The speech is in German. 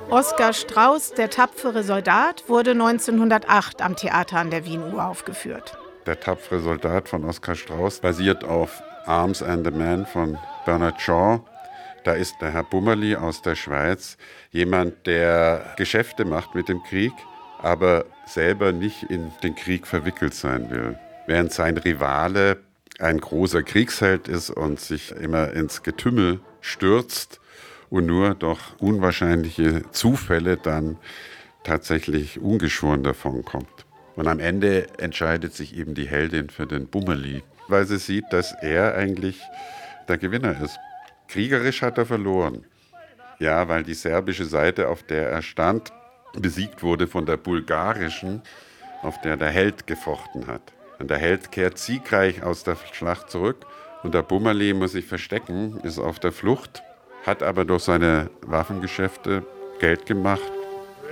Oskar Strauß, der tapfere Soldat, wurde 1908 am Theater an der Wien uraufgeführt. Der tapfere Soldat von Oskar Strauß basiert auf Arms and a Man von Bernard Shaw. Da ist der Herr Bummerli aus der Schweiz jemand, der Geschäfte macht mit dem Krieg, aber selber nicht in den Krieg verwickelt sein will. Während sein Rivale ein großer Kriegsheld ist und sich immer ins Getümmel stürzt und nur durch unwahrscheinliche Zufälle dann tatsächlich ungeschoren davonkommt. Und am Ende entscheidet sich eben die Heldin für den Bummerli, weil sie sieht, dass er eigentlich der Gewinner ist. Kriegerisch hat er verloren. Ja, weil die serbische Seite, auf der er stand, besiegt wurde von der bulgarischen, auf der der Held gefochten hat. Und der Held kehrt siegreich aus der Schlacht zurück und der Bummerli muss sich verstecken, ist auf der Flucht, hat aber durch seine Waffengeschäfte Geld gemacht